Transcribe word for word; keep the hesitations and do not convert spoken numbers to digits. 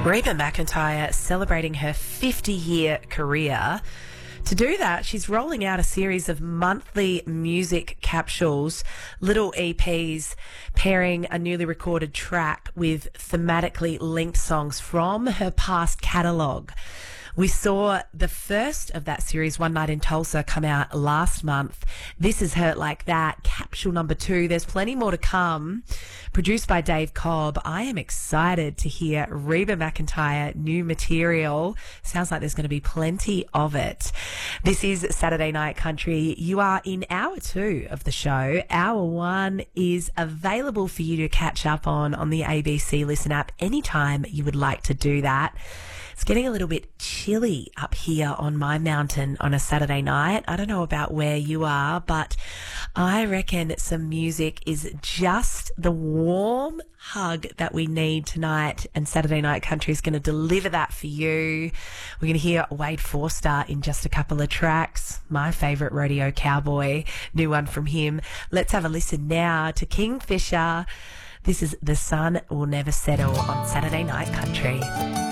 Reba McEntire celebrating her fifty-year career. To do that, she's rolling out a series of monthly music capsules, little E Ps, pairing a newly recorded track with thematically linked songs from her past catalogue. We saw the first of that series, One Night in Tulsa, come out last month. This is Hurt Like That, capsule number two. There's plenty more to come. Produced by Dave Cobb. I am excited to hear Reba McEntire new material. Sounds like there's going to be plenty of it. This is Saturday Night Country. You are in hour two of the show. Hour one is available for you to catch up on on the A B C Listen app anytime you would like to do that. It's getting a little bit chilly up here on my mountain on a Saturday night. I don't know about where you are, but I reckon some music is just the warm hug that we need tonight, and Saturday Night Country is going to deliver that for you. We're going to hear Wade Forster in just a couple of tracks. My favourite rodeo cowboy, new one from him. Let's have a listen now to Kingfisher. This is The Sun Will Never Settle on Saturday Night Country.